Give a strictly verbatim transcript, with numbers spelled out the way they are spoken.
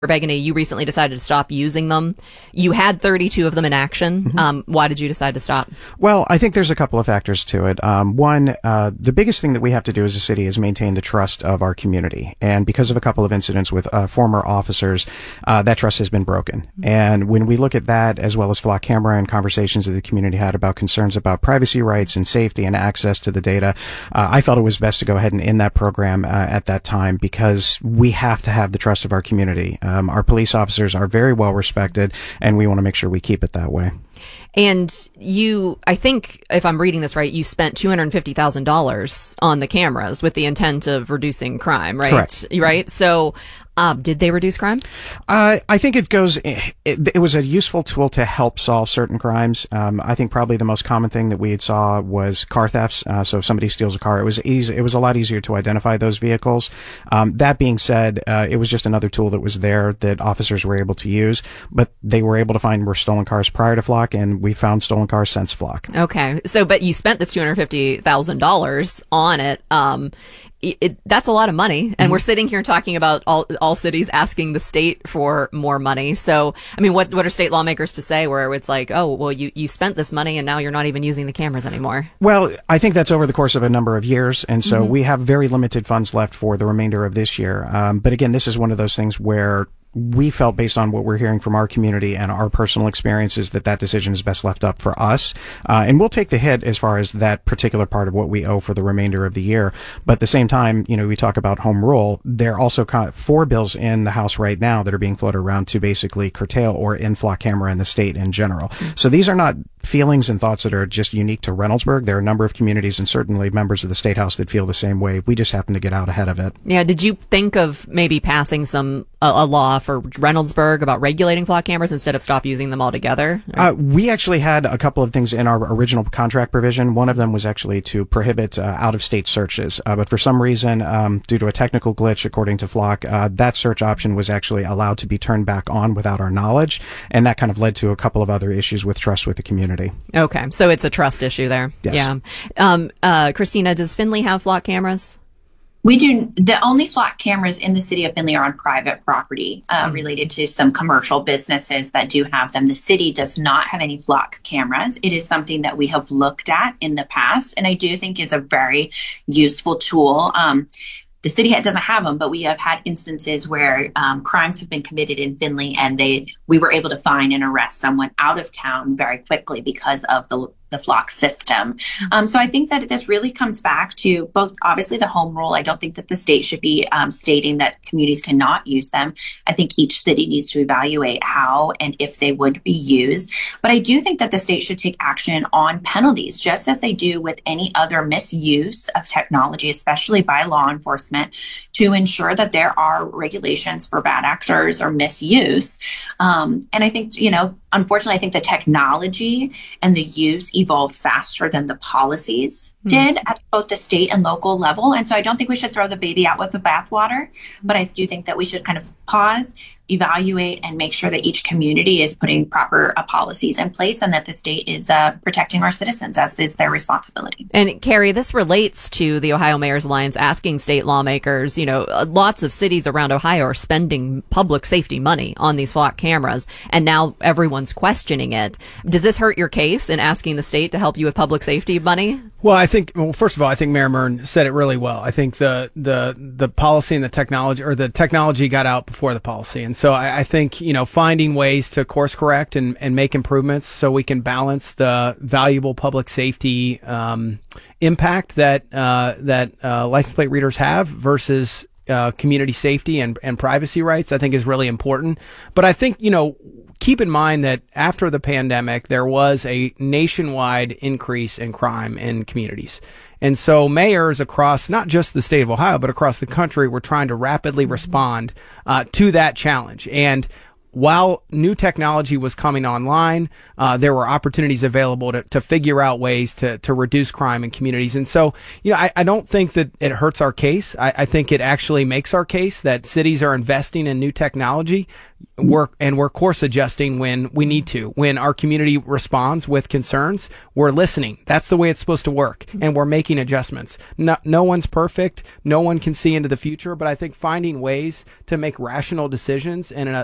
Begany, you recently decided to stop using them. You had thirty-two of them in action. Mm-hmm. Um, why did you decide to stop? Well, I think there's a couple of factors to it. Um, one, uh, the biggest thing that we have to do as a city is maintain the trust of our community. And because of a couple of incidents with uh, former officers, uh, that trust has been broken. Mm-hmm. And when we look at that, as well as Flock Camera and conversations that the community had about concerns about privacy rights and safety and access to the data, uh, I felt it was best to go ahead and end that program uh, at that time, because we have to have the trust of our community. Um, our police officers are very well respected, and we want to make sure we keep it that way. And you, I think, if I'm reading this right, you spent two hundred fifty thousand dollars on the cameras with the intent of reducing crime, right? Correct. Right? So, um, did they reduce crime? Uh, I think it goes, it, it was a useful tool to help solve certain crimes. Um, I think probably the most common thing that we had saw was car thefts. Uh, so if somebody steals a car, it was easy, it was a lot easier to identify those vehicles. Um, that being said, uh, it was just another tool that was there that officers were able to use, but they were able to find were stolen cars prior to Flock, and we found stolen cars since Flock. Okay. So, but you spent this two hundred fifty thousand dollars on it. Um, It, it, that's a lot of money, and mm-hmm. we're sitting here talking about all all cities asking the state for more money. So, I mean, what what are state lawmakers to say where it's like, oh, well, you, you spent this money and now you're not even using the cameras anymore? Well, I think that's over the course of a number of years, and so mm-hmm. we have very limited funds left for the remainder of this year. Um, but again, this is one of those things where we felt, based on what we're hearing from our community and our personal experiences, that that decision is best left up for us. Uh, and we'll take the hit as far as that particular part of what we owe for the remainder of the year. But at the same time, you know, we talk about home rule. There are also four bills in the House right now that are being floated around to basically curtail or end Flock Camera in the state in general. Mm-hmm. So these are not feelings and thoughts that are just unique to Reynoldsburg. There are a number of communities and certainly members of the State House that feel the same way. We just happen to get out ahead of it. Yeah. Did you think of maybe passing some a, a law for Reynoldsburg about regulating Flock cameras instead of stop using them altogether? Uh, we actually had a couple of things in our original contract provision. One of them was actually to prohibit uh, out-of-state searches. Uh, but for some reason, um, due to a technical glitch, according to Flock, uh, that search option was actually allowed to be turned back on without our knowledge. And that kind of led to a couple of other issues with trust with the community. Okay. So it's a trust issue there. Yes. Yeah. Um, uh, Christina, does Findlay have Flock cameras? We do. The only Flock cameras in the city of Findlay are on private property, uh, mm-hmm. related to some commercial businesses that do have them. The city does not have any Flock cameras. It is something that we have looked at in the past, and I do think is a very useful tool. Um, The city doesn't have them, but we have had instances where um, crimes have been committed in Findlay, and they we were able to find and arrest someone out of town very quickly because of the the Flock system. Um, so I think that this really comes back to both, obviously, the home rule. I don't think that the state should be um, stating that communities cannot use them. I think each city needs to evaluate how and if they would be used. But I do think that the state should take action on penalties, just as they do with any other misuse of technology, especially by law enforcement, to ensure that there are regulations for bad actors or misuse. Um, and I think, you know, unfortunately, I think the technology and the use evolved faster than the policies mm. did at both the state and local level. And so I don't think we should throw the baby out with the bathwater, but I do think that we should kind of pause, evaluate, and make sure that each community is putting proper uh, policies in place, and that the state is uh, protecting our citizens, as is their responsibility. And Carrie, this relates to the Ohio Mayor's Alliance asking state lawmakers, you know, lots of cities around Ohio are spending public safety money on these Flock cameras, and now everyone's questioning it. Does this hurt your case in asking the state to help you with public safety money? Well, I think, well, first of all, I think Mayor Murn said it really well. I think the, the, the policy and the technology, or the technology got out before the policy. And so I, I think, you know, finding ways to course correct and, and make improvements so we can balance the valuable public safety, um, impact that, uh, that, uh, license plate readers have versus, uh, community safety and, and privacy rights, I think is really important. But I think, you know, keep in mind that after the pandemic, there was a nationwide increase in crime in communities. And so mayors across not just the state of Ohio, but across the country were trying to rapidly respond uh, to that challenge. And while new technology was coming online, uh, there were opportunities available to, to figure out ways to, to reduce crime in communities. And so, you know, I, I don't think that it hurts our case. I, I think it actually makes our case that cities are investing in new technology. We're, and we're course adjusting when we need to. When our community responds with concerns, we're listening. That's the way it's supposed to work. And we're making adjustments. No, no one's perfect. No one can see into the future, but I think finding ways to make rational decisions in a